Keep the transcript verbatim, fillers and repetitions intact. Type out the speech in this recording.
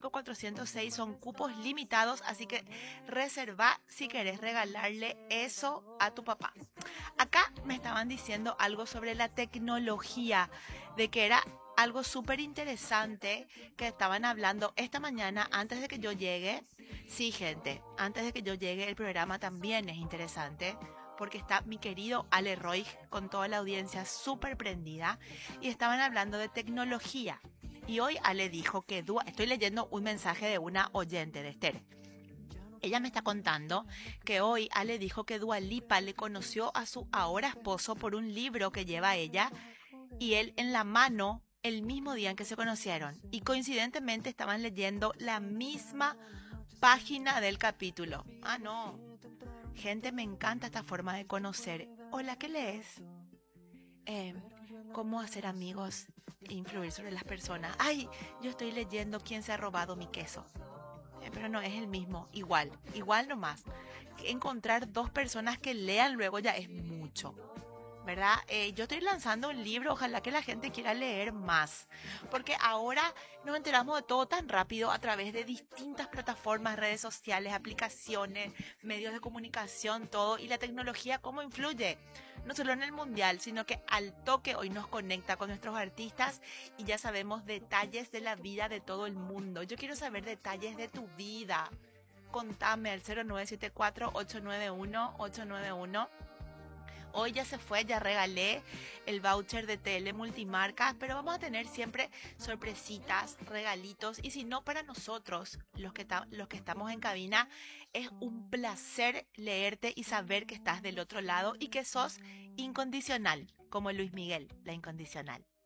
cinco cuatrocientos seis, son cupos limitados, así que reserva si querés regalarle eso a tu papá. Acá me estaban diciendo algo sobre la tecnología, de que era algo súper interesante que estaban hablando esta mañana antes de que yo llegue. Sí, gente, antes de que yo llegue el programa también es interesante porque está mi querido Ale Roy con toda la audiencia súper prendida y estaban hablando de tecnología. Y hoy Ale dijo que Dua, estoy leyendo un mensaje de una oyente de Esther. Ella me está contando que hoy Ale dijo que Dua Lipa le conoció a su ahora esposo por un libro que lleva ella y él en la mano el mismo día en que se conocieron. Y coincidentemente estaban leyendo la misma página del capítulo. Ah, no. Gente, me encanta esta forma de conocer. Hola, ¿qué lees? Eh, ¿Cómo hacer amigos e influir sobre las personas? Ay, yo estoy leyendo quién se ha robado mi queso. Eh, pero no es el mismo, igual, igual nomás. Encontrar dos personas que lean luego ya es mucho. ¿Verdad? Eh, yo estoy lanzando un libro, ojalá que la gente quiera leer más, porque ahora nos enteramos de todo tan rápido a través de distintas plataformas, redes sociales, aplicaciones, medios de comunicación, todo, y la tecnología cómo influye, no solo en el mundial, sino que al toque hoy nos conecta con nuestros artistas y ya sabemos detalles de la vida de todo el mundo. Yo quiero saber detalles de tu vida. Contame al cero nueve siete cuatro, ocho nueve uno, ocho nueve uno. Hoy ya se fue, ya regalé el voucher de T L Multimarcas, pero vamos a tener siempre sorpresitas, regalitos. Y si no, para nosotros, los que, los que estamos en cabina, es un placer leerte y saber que estás del otro lado y que sos incondicional, como Luis Miguel, la incondicional.